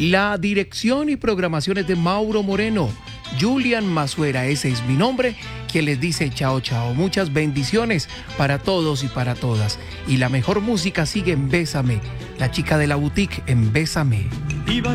La dirección y programación es de Mauro Moreno. Julian Masuera, ese es mi nombre, que les dice chao, chao. Muchas bendiciones para todos y para todas. Y la mejor música sigue en Bésame, la chica de la boutique en Bésame.